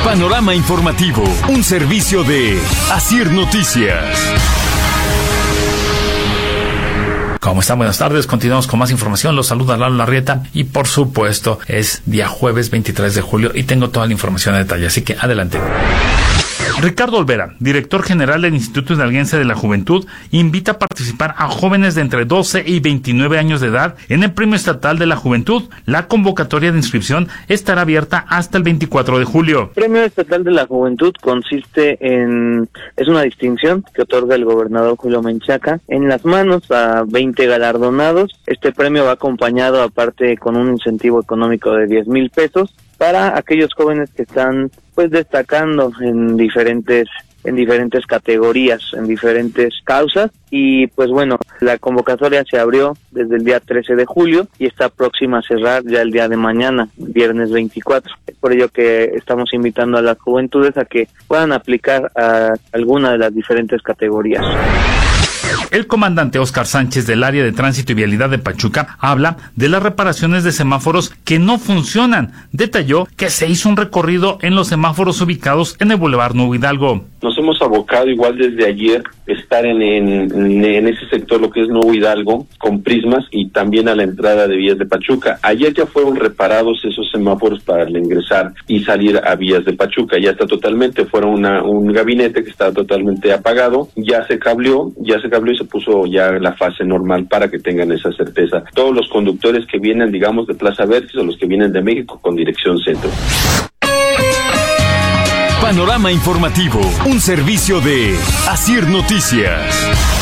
Panorama informativo, un servicio de Asir Noticias. ¿Cómo están? Buenas tardes. Continuamos con más información. Los saluda Lalo Larrieta y, por supuesto, es día jueves 23 de julio y tengo toda la información a detalle, así que adelante. Ricardo Olvera, director general del Instituto Hidalguense de la Juventud, invita a participar a jóvenes de entre 12 y 29 años de edad en el Premio Estatal de la Juventud. La convocatoria de inscripción estará abierta hasta el 24 de julio. El Premio Estatal de la Juventud es una distinción que otorga el gobernador Julio Menchaca en las manos a 20 galardonados. Este premio va acompañado aparte con un incentivo económico de 10,000 pesos para aquellos jóvenes que están destacando en diferentes categorías, en diferentes causas. Y la convocatoria se abrió desde el día 13 de julio y está próxima a cerrar ya el día de mañana, viernes 24. Es por ello que estamos invitando a las juventudes a que puedan aplicar a alguna de las diferentes categorías. El comandante Óscar Sánchez del área de tránsito y vialidad de Pachuca habla de las reparaciones de semáforos que no funcionan. Detalló que se hizo un recorrido en los semáforos ubicados en el Boulevard Nuevo Hidalgo. Nos hemos abocado igual desde ayer estar en ese sector, lo que es Nuevo Hidalgo, con prismas y también a la entrada de vías de Pachuca. Ayer ya fueron reparados esos semáforos para ingresar y salir a vías de Pachuca. Ya está totalmente, fueron un gabinete que estaba totalmente apagado, ya se cableó y se puso ya la fase normal para que tengan esa certeza. Todos los conductores que vienen, digamos, de Plaza Vértiz o los que vienen de México con dirección centro. Panorama informativo, un servicio de Asir Noticias.